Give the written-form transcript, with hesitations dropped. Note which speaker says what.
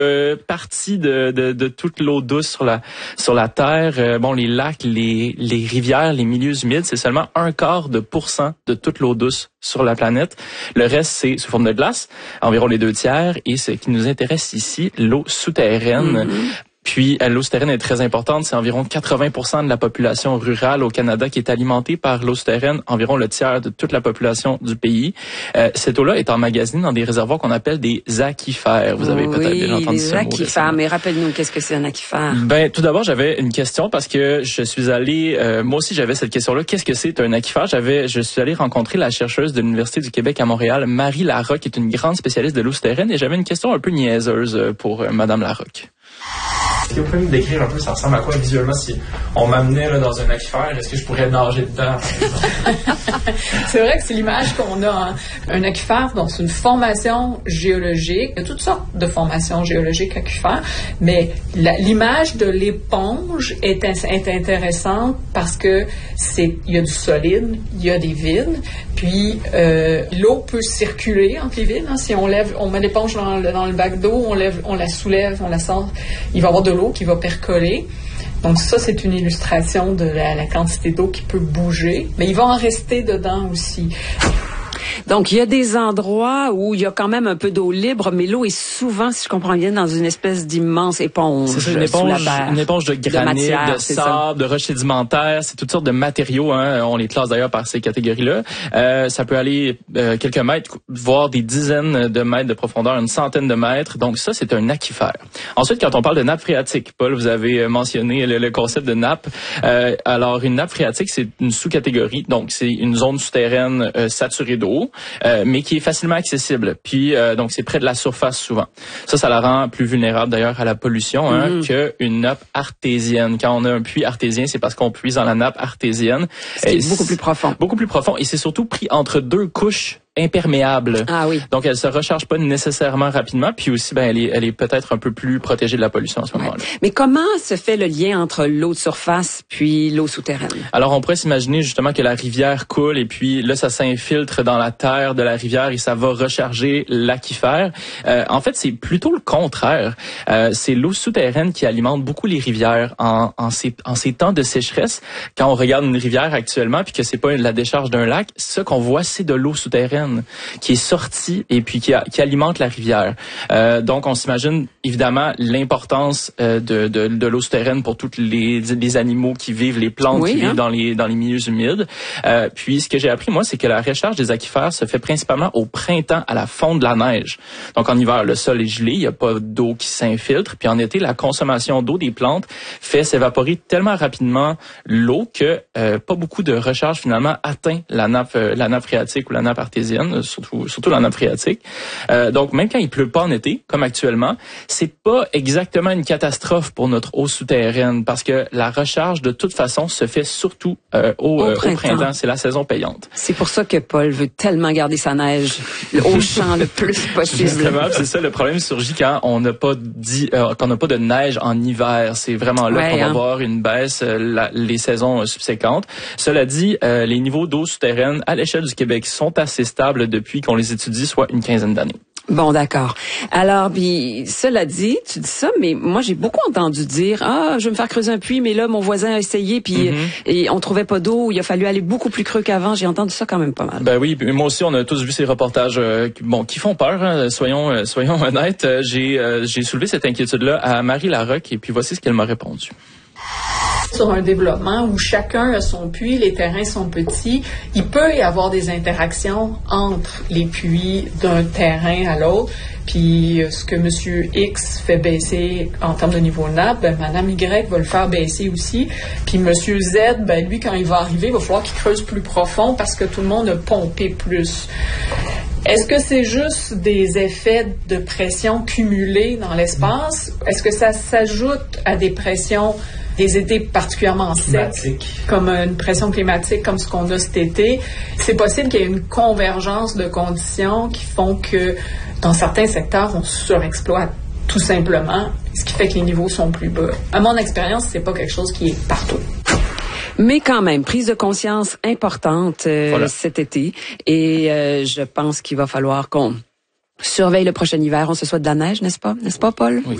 Speaker 1: partie de toute l'eau douce sur la terre. Les lacs, les rivières, les milieux humides, c'est seulement 0,25% de toute l'eau douce sur la planète. Le reste, c'est sous forme de glace, environ les 2/3. Et ce qui nous intéresse ici, l'eau souterraine. Puis, l'eau souterraine est très importante. C'est environ 80% de la population rurale au Canada qui est alimentée par l'eau souterraine, environ le tiers de toute la population du pays. Cette eau-là est emmagasinée dans des réservoirs qu'on appelle des aquifères. Vous avez peut-être déjà entendu ce mot.
Speaker 2: Oui, des aquifères. Mais rappelle-nous, qu'est-ce que c'est un aquifère?
Speaker 1: Tout d'abord, j'avais une question parce que je suis allé, moi aussi j'avais cette question-là. Qu'est-ce que c'est un aquifère? Je suis allé rencontrer la chercheuse de l'Université du Québec à Montréal, Marie Larocque, qui est une grande spécialiste de l'eau souterraine, et j'avais une question un peu niaiseuse pour Madame Larocque. Est-ce que vous pouvez me décrire un peu, ça ressemble à quoi visuellement si on m'amenait là, dans un aquifère, est-ce que je pourrais nager dedans?
Speaker 3: C'est vrai que c'est l'image qu'on a, un aquifère, donc c'est une formation géologique. Il y a toutes sortes de formations géologiques aquifères, mais l'image de l'éponge est intéressante parce que il y a du solide, il y a des vides, puis l'eau peut circuler entre les vides. Hein. Si on met l'éponge dans le bac d'eau, on la soulève, on la sort, il va y avoir de l'eau qui va percoler. Donc ça, c'est une illustration de la quantité d'eau qui peut bouger, mais il va en rester dedans aussi.
Speaker 2: Donc, il y a des endroits où il y a quand même un peu d'eau libre, mais l'eau est souvent, si je comprends bien, dans une espèce d'immense éponge.
Speaker 1: C'est ça, une éponge de granit, de sable, de roches sédimentaires. C'est toutes sortes de matériaux. Hein. On les classe d'ailleurs par ces catégories-là. Ça peut aller quelques mètres, voire des dizaines de mètres de profondeur, une centaine de mètres. Donc ça, c'est un aquifère. Ensuite, quand on parle de nappe phréatique, Paul, vous avez mentionné le concept de nappe. Alors, une nappe phréatique, c'est une sous-catégorie. Donc, c'est une zone souterraine saturée d'eau. Mais qui est facilement accessible. Puis donc c'est près de la surface souvent. Ça la rend plus vulnérable d'ailleurs à la pollution qu'une nappe artésienne. Quand on a un puits artésien, c'est parce qu'on puise dans la nappe artésienne.
Speaker 2: C'est beaucoup plus profond.
Speaker 1: Beaucoup plus profond, et c'est surtout pris entre deux couches imperméable.
Speaker 2: Ah oui.
Speaker 1: Donc elle se recharge pas nécessairement rapidement, puis aussi elle est peut-être un peu plus protégée de la pollution à ce moment-là.
Speaker 2: Mais comment se fait le lien entre l'eau de surface puis l'eau souterraine?
Speaker 1: Alors on pourrait s'imaginer justement que la rivière coule et puis là ça s'infiltre dans la terre de la rivière et ça va recharger l'aquifère. En fait, c'est plutôt le contraire. C'est l'eau souterraine qui alimente beaucoup les rivières en ces temps de sécheresse. Quand on regarde une rivière actuellement puis que c'est pas la décharge d'un lac, ce qu'on voit c'est de l'eau souterraine qui est sortie et puis qui alimente la rivière. Donc, on s'imagine évidemment l'importance de l'eau souterraine pour tous les animaux qui vivent, les plantes qui vivent dans les milieux humides. Puis, ce que j'ai appris, moi, c'est que la recharge des aquifères se fait principalement au printemps à la fonte de la neige. Donc, en hiver, le sol est gelé, il n'y a pas d'eau qui s'infiltre. Puis, en été, la consommation d'eau des plantes fait s'évaporer tellement rapidement l'eau que pas beaucoup de recharge, finalement, atteint la nappe phréatique ou la nappe artésienne. Surtout la nappe phréatique. Donc, même quand il pleut pas en été, comme actuellement, c'est pas exactement une catastrophe pour notre eau souterraine parce que la recharge, de toute façon, se fait surtout au printemps. C'est la saison payante.
Speaker 2: C'est pour ça que Paul veut tellement garder sa neige au champ le plus possible.
Speaker 1: Justement, c'est ça, le problème surgit quand on n'a pas de neige en hiver. C'est vraiment là qu'on va voir une baisse les saisons subséquentes. Cela dit, les niveaux d'eau souterraine à l'échelle du Québec sont assez stables depuis qu'on les étudie, soit une quinzaine d'années.
Speaker 2: Bon, d'accord. Alors, puis cela dit, tu dis ça, mais moi j'ai beaucoup entendu dire je vais me faire creuser un puits, mais là mon voisin a essayé, puis et on trouvait pas d'eau, il a fallu aller beaucoup plus creux qu'avant. J'ai entendu ça quand même pas mal.
Speaker 1: Ben oui, moi aussi on a tous vu ces reportages qui font peur. Hein, soyons honnêtes. J'ai soulevé cette inquiétude-là à Marie Larocque et puis voici ce qu'elle m'a répondu.
Speaker 3: Sur un développement où chacun a son puits, les terrains sont petits, il peut y avoir des interactions entre les puits d'un terrain à l'autre. Puis ce que Monsieur X fait baisser en termes de niveau de nappe, Madame Y va le faire baisser aussi. Puis Monsieur Z, lui, quand il va arriver, il va falloir qu'il creuse plus profond parce que tout le monde a pompé plus. Est-ce que c'est juste des effets de pression cumulés dans l'espace? Est-ce que ça s'ajoute à des pressions, des étés particulièrement secs, comme une pression climatique comme ce qu'on a cet été? C'est possible qu'il y ait une convergence de conditions qui font que dans certains secteurs, on surexploite tout simplement, ce qui fait que les niveaux sont plus bas. À mon expérience, c'est pas quelque chose qui est partout.
Speaker 2: Mais quand même, prise de conscience importante cet été. Et je pense qu'il va falloir qu'on surveille le prochain hiver. On se souhaite de la neige, n'est-ce pas? N'est-ce pas, Paul?
Speaker 1: Oui.